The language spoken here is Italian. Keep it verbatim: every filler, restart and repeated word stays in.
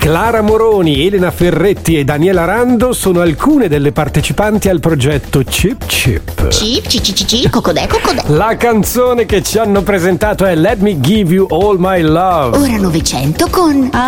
Clara Moroni, Elena Ferretti e Daniela Rando sono alcune delle partecipanti al progetto Chip Chip. Chip, ci, ci, ci, ci, cocodè, cocodè. La canzone che ci hanno presentato è Let Me Give You All My Love. Ora novecento con